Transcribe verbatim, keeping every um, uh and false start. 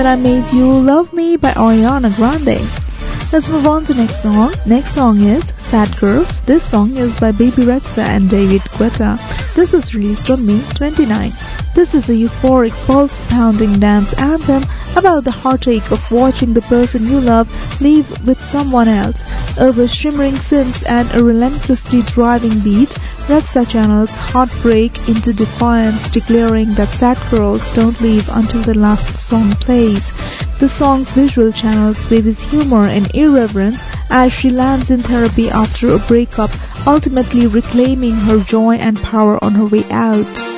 That I Made You Love Me by Ariana Grande. Let's move on to next song. Next song is Sad Girls. This song is by Baby Rexha and David Guetta. This was released on May twenty-ninth. This is a euphoric, pulse-pounding dance anthem about the heartache of watching the person you love leave with someone else. Over shimmering synths and a relentlessly driving beat, Rexha channels heartbreak into defiance, declaring that sad girls don't leave until the last song plays. The song's visual channels Baby's humor and irreverence as she lands in therapy after a breakup, ultimately reclaiming her joy and power on her way out.